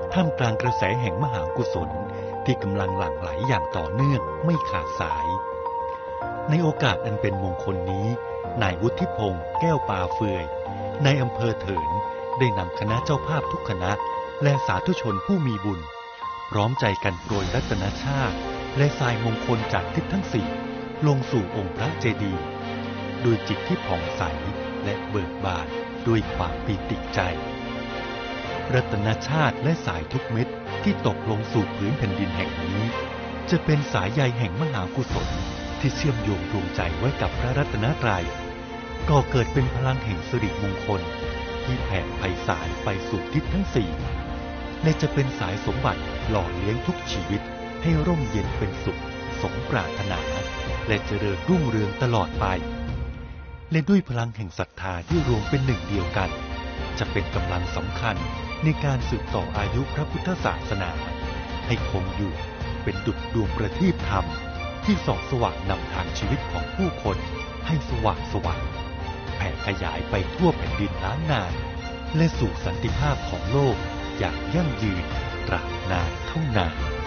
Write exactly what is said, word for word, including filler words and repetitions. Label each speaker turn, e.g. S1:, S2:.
S1: ท่ามกลางกระแสแห่งมหากุศลที่กำลังหลั่งไหลอย่างต่อเนื่องไม่ขาดสายในโอกาสอันเป็นมงคลนี้นายวุฒิพงษ์แก้วปาเฟือยในอำเภอเถินได้นำคณะเจ้าภาพทุกคณะและสาธุชนผู้มีบุญพร้อมใจกันโปรยรัตนชาติและทรายมงคลจากทิศทั้งสี่ลงสู่องค์พระเจดีย์ด้วยจิตที่ผ่องใสและเบิกบานด้วยความปีติใจรัตนชาติและสายทุกเม็ดที่ตกลงสู่พื้นแผ่นดินแห่งนี้จะเป็นสายใยแห่งมหากุศลที่เชื่อมโยงดวงใจไว้กับพระรัตนตรัยก่อเกิดเป็นพลังแห่งสิริมงคลที่แผ่ไพศาลไปสู่ทิศทั้งสี่และจะเป็นสายสมบัติหล่อเลี้ยงทุกชีวิตให้ร่มเย็นเป็นสุขสมปรารถนาและเจริญรุ่งเรืองตลอดไปและด้วยพลังแห่งศรัทธาที่รวมเป็นหนึ่งเดียวกันจะเป็นกำลังสำคัญในการสืบต่ออายุพระพุทธศาสนาให้คงอยู่เป็นดุจดวงประทีปธรรมที่ส่องสว่างนำทางชีวิตของผู้คนให้สว่างสว่างแผ่ขยายไปทั่วแผ่นดินล้านนาและสู่สันติภาพของโลกอย่างยั่งยืนตราบนานเท่านาน